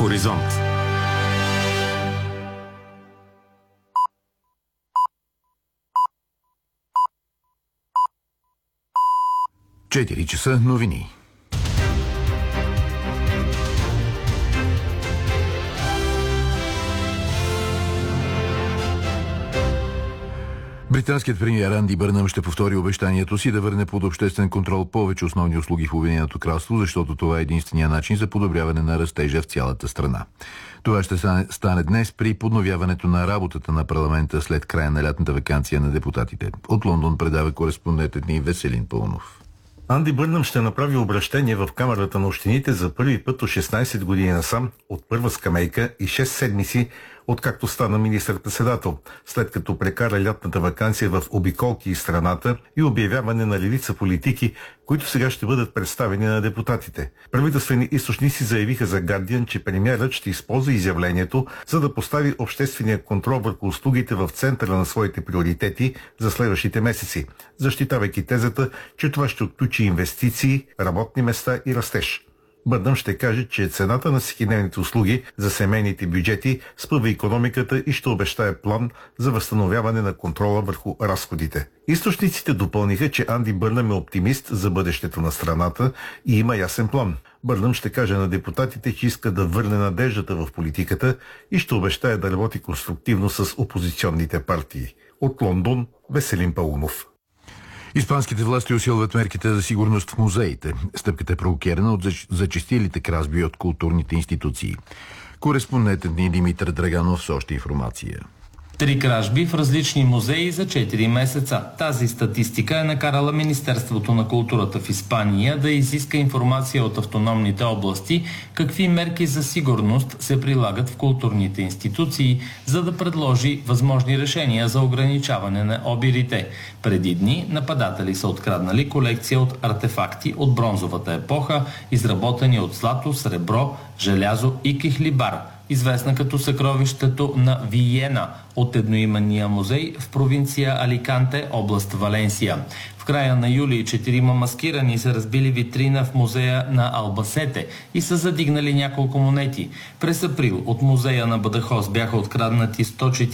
Хоризонт. Четири часа новини. Британският премиер Анди Бърнъм ще повтори обещанието си да върне под обществен контрол повече основни услуги в Обединеното кралство, защото това е единствения начин за подобряване на растежа в цялата страна. Това ще стане днес при подновяването на работата на парламента след края на лятната ваканция на депутатите. От Лондон предава кореспондентът ни Веселин Пълнов. Анди Бърнъм ще направи обращение в Камарата на общините за първи път от 16 години насам, от първа скамейка и 6 седмици, откакто стана министър-председател, след като прекара лятната ваканция в обиколки из страната и обявяване на редица политики, които сега ще бъдат представени на депутатите. Правителствени източници заявиха за Guardian, че премиерът ще използва изявлението, за да постави обществения контрол върху услугите в центъра на своите приоритети за следващите месеци, защитавайки тезата, че това ще отключи инвестиции, работни места и растеж. Бърнъм ще каже, че цената на всекидневните услуги за семейните бюджети спъва икономиката и ще обещае план за възстановяване на контрола върху разходите. Източниците допълниха, че Анди Бърнъм е оптимист за бъдещето на страната и има ясен план. Бърнъм ще каже на депутатите, че иска да върне надеждата в политиката и ще обещае да работи конструктивно с опозиционните партии. От Лондон, Веселин Паунов. Испанските власти усилват мерките за сигурност в музеите. Стъпката е провокирана от зачестилите кражби от културните институции. Кореспондентът ни Димитър Драганов с още информация. 3 кражби в различни музеи за 4 месеца. Тази статистика е накарала Министерството на културата в Испания да изиска информация от автономните области какви мерки за сигурност се прилагат в културните институции, за да предложи възможни решения за ограничаване на обирите. Преди дни нападатели са откраднали колекция от артефакти от бронзовата епоха, изработени от злато, сребро, желязо и кихлибар, известна като съкровището на Виена от едноименния музей в провинция Аликанте, област Валенсия. В края на юли 4 маскирани са разбили витрина в музея на Албасете и са задигнали няколко монети. През април от музея на Бадахос бяха откраднати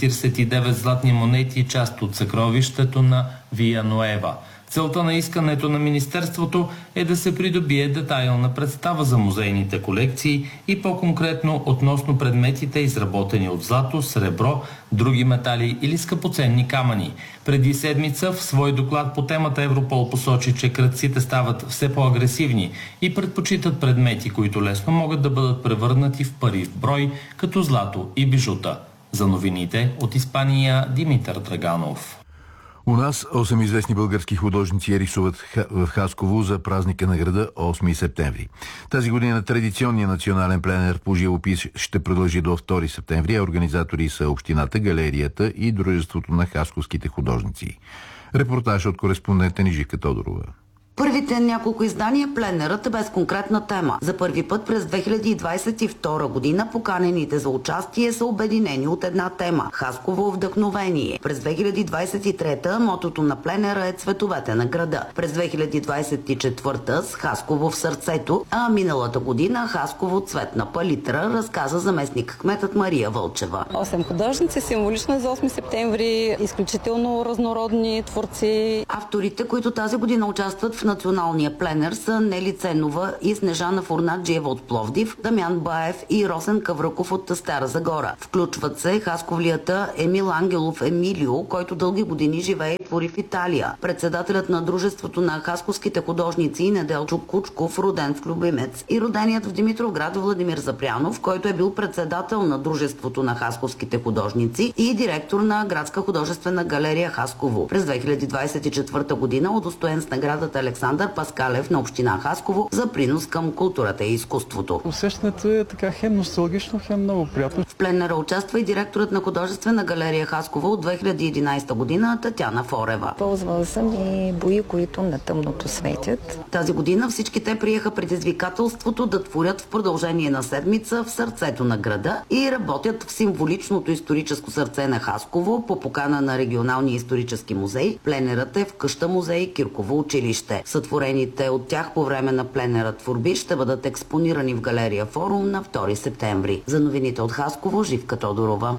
149 златни монети, част от съкровището на Вияноева. Целта на искането на Министерството е да се придобие детайлна представа за музейните колекции и по-конкретно относно предметите, изработени от злато, сребро, други метали или скъпоценни камъни. Преди седмица в свой доклад по темата Европол посочи, че крадците стават все по-агресивни и предпочитат предмети, които лесно могат да бъдат превърнати в пари в брой, като злато и бижута. За новините от Испания Димитър Драганов. У нас 8 известни български художници рисуват в Хасково за празника на града 8 септември. Тази година традиционният национален пленер по живопис ще продължи до 2 септември, а организатори са общината, галерията и Дружеството на хасковските художници. Репортаж от кореспондента ни Живка Тодорова. Първите няколко издания пленерът е без конкретна тема. За първи път през 2022 година поканените за участие са обединени от една тема – Хасково вдъхновение. През 2023 мотото на пленера е цветовете на града. През 2024 с Хасково в сърцето, а миналата година Хасково цветна палитра, разказа заместник-кметът Мария Вълчева. 8 художници, символично за 8 септември, изключително разнородни творци. Авторите, които тази година участват в националния пленер, са Нели Ценова и Снежана Фурнаджиева от Пловдив, Дамян Баев и Росен Кавръков от Стара Загора. Включват се хасковлията Емил Ангелов Емилио, който дълги години живее и твори в Италия. Председателят на Дружеството на хасковските художници Неделчо Кучков, роден в Любимец, и роденият в Димитровград Владимир Запрянов, който е бил председател на Дружеството на хасковските художници и директор на Градска художествена галерия Хасково. През 2024 година удостоен с наградата Александър Паскалев на община Хасково за принос към културата и изкуството. Усещането е така хем носталгично, хем много приятно. В пленера участва и директорът на художествена галерия Хасково от 2011 година Татяна Фор. Григорева. Ползвала съм и бои, които на тъмното светят. Тази година всички те приеха предизвикателството да творят в продължение на седмица в сърцето на града и работят в символичното историческо сърце на Хасково по покана на Регионалния исторически музей. Пленерът е в къща музей Кирково училище. Сътворените от тях по време на пленера творби ще бъдат експонирани в галерия Форум на 2 септември. За новините от Хасково, Живка Тодорова.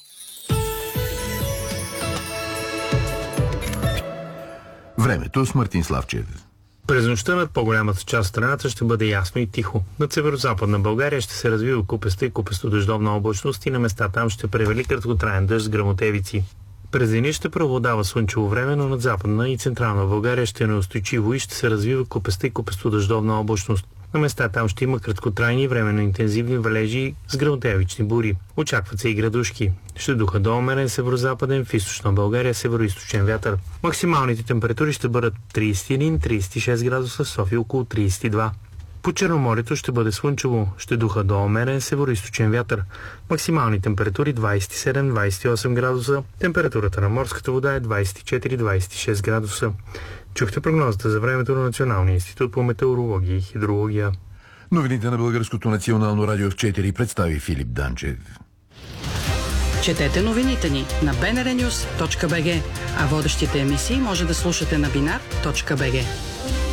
Времето с Мартин Славчев. През нощта над по-голямата част от страната ще бъде ясно и тихо. Над северо-западна България ще се развива купеста и купесто-дъждовна облачност и на места там ще превали краткотраен дъжд с гръмотевици. През деня ще преобладава слънчево време, но над западна и централна България ще е неустойчиво и ще се развива купеста и купесто-дъждовна облачност. На места там ще има краткотрайни и временно интензивни валежи с гръмотевични бури. Очакват се и градушки. Ще духа до умерен северо-западен, в източна България северо-източен вятър. Максималните температури ще бъдат 31-36 градуса, в София около 32. По Черноморието ще бъде слънчево, ще духа до умерен северо-източен вятър. Максимални температури 27-28 градуса, температурата на морската вода е 24-26 градуса. Чухте прогнозата за времето на Националния институт по метеорология и хидрология. Новините на Българското национално радио в 4 представи Филип Данчев. Четете новините ни на bnrnews.bg, а водещите емисии може да слушате на binar.bg.